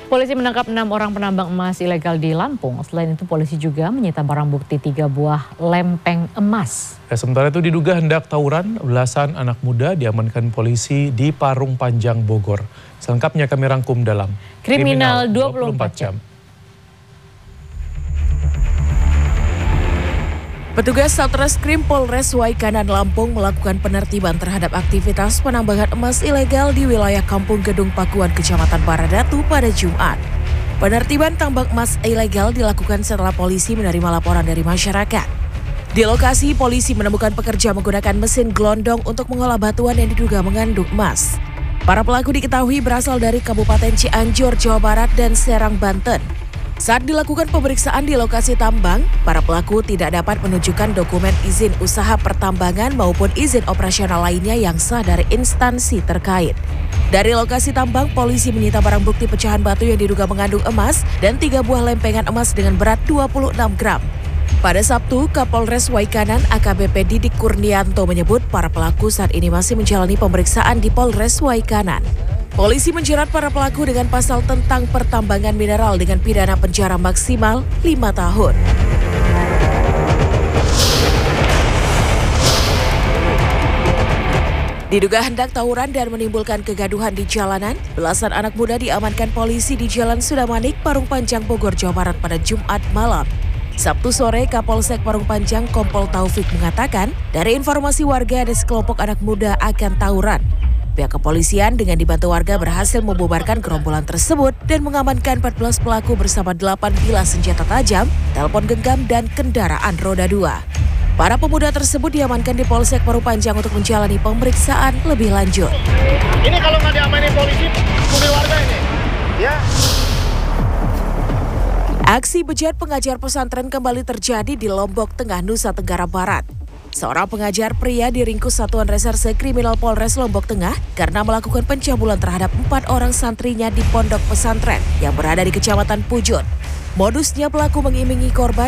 Polisi menangkap 6 orang penambang emas ilegal di Lampung. Selain itu polisi juga menyita barang bukti 3 buah lempeng emas. Sementara itu diduga hendak tawuran, belasan anak muda diamankan polisi di Parung Panjang, Bogor. Selengkapnya kami rangkum dalam Kriminal 24 Jam. Petugas Satreskrim Polres Waikanan Lampung melakukan penertiban terhadap aktivitas penambangan emas ilegal di wilayah Kampung Gedung Pakuan, Kecamatan Baradatu pada Jumat. Penertiban tambang emas ilegal dilakukan setelah polisi menerima laporan dari masyarakat. Di lokasi, polisi menemukan pekerja menggunakan mesin gelondong untuk mengolah batuan yang diduga mengandung emas. Para pelaku diketahui berasal dari Kabupaten Cianjur, Jawa Barat, dan Serang, Banten. Saat dilakukan pemeriksaan di lokasi tambang, para pelaku tidak dapat menunjukkan dokumen izin usaha pertambangan maupun izin operasional lainnya yang sah dari instansi terkait. Dari lokasi tambang, polisi menyita barang bukti pecahan batu yang diduga mengandung emas dan 3 buah lempengan emas dengan berat 26 gram. Pada Sabtu, Kapolres Waikanan AKBP Didik Kurnianto menyebut para pelaku saat ini masih menjalani pemeriksaan di Polres Waikanan. Polisi menjerat para pelaku dengan pasal tentang pertambangan mineral dengan pidana penjara maksimal 5 tahun. Diduga hendak tawuran dan menimbulkan kegaduhan di jalanan, belasan anak muda diamankan polisi di Jalan Sudamanik, Parung Panjang, Bogor, Jawa Barat pada Jumat malam. Sabtu sore, Kapolsek Parung Panjang Kompol Taufik mengatakan, dari informasi warga ada sekelompok anak muda akan tawuran. Pihak kepolisian dengan dibantu warga berhasil membubarkan gerombolan tersebut dan mengamankan 14 pelaku bersama 8 bilah senjata tajam, telepon genggam, dan kendaraan roda 2. Para pemuda tersebut diamankan di Polsek Parung Panjang untuk menjalani pemeriksaan lebih lanjut. Ini kalau nggak diamanin polisi, mobil warga ini. Ya. Aksi bejat pengajar pesantren kembali terjadi di Lombok Tengah, Nusa Tenggara Barat. Seorang pengajar pria diringkus Satuan Reserse Kriminal Polres Lombok Tengah karena melakukan pencabulan terhadap 4 orang santrinya di pondok pesantren yang berada di Kecamatan Pujon. Modusnya pelaku mengiming-imingi korban